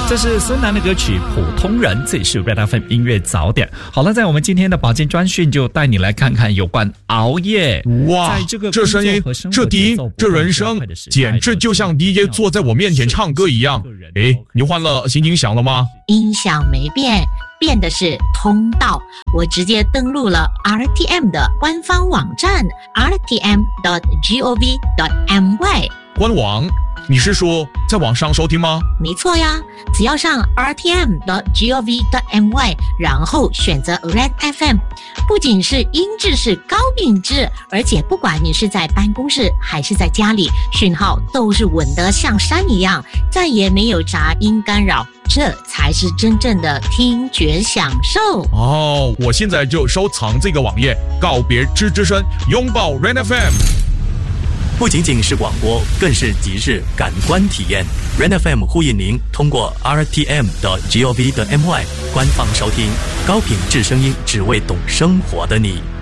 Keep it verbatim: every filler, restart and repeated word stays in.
这是孙楠的歌曲《普通人》，这里是 Red F M 音乐早点。好了，在我们今天的保健专讯就带你来看看有关熬夜。 哇， 在这个这声音，这低音，这人声，简直就像 D J 坐在我面前唱歌一样。诶，你换了新音响了吗？ 音响没变，变的是通道。我直接登录了 R T M 的官方网站 r t m dot gov dot my。 官网？你是说在网上收听吗？ 没错呀，只要上 r t m dot gov dot my， 然后选择 Red F M， 不仅是音质是高品质，而且不管你是在办公室还是在家里，讯号都是稳得像山一样，再也没有杂音干扰，这才是真正的听觉享受。 哦，我现在就收藏这个网页，告别吱吱声，拥抱 Red F M。 不仅仅是广播，更是即日感官体验。Red F M 呼应您通过 r t m dot gov dot my 官方收听高品质声音，只为懂生活的你。